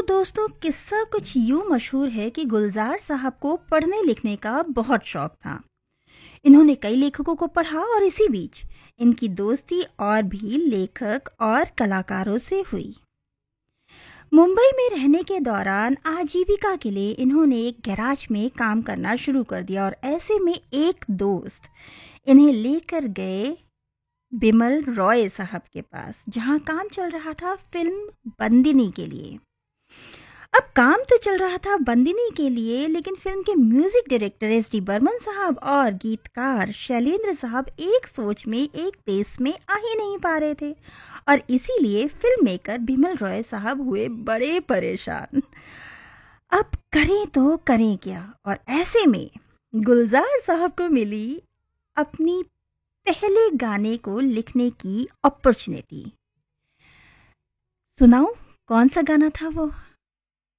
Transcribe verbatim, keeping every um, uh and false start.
दोस्तों, किस्सा कुछ यूं मशहूर है कि गुलजार साहब को पढ़ने लिखने का बहुत शौक था। इन्होंने कई लेखकों को पढ़ा और इसी बीच इनकी दोस्ती और भी लेखक और कलाकारों से हुई। मुंबई में रहने के दौरान आजीविका के लिए इन्होंने एक गैराज में काम करना शुरू कर दिया और ऐसे में एक दोस्त इन्हें लेकर गए बिमल रॉय साहब के पास, जहां काम चल रहा था फिल्म बंदिनी के लिए। अब काम तो चल रहा था बंदिनी के लिए, लेकिन फिल्म के music director S D Burman साहब और गीतकार शैलेंद्र साहब एक सोच में, एक पेस में आ ही नहीं पा रहे थे और इसीलिए फिल्म मेकर बिमल रॉय साहब हुए बड़े परेशान। अब करें तो करें क्या, और ऐसे में गुलजार साहब को मिली अपनी पहले गाने को लिखने की अपॉर्चुनिटी। सुनाऊं कौन सा गाना था वो?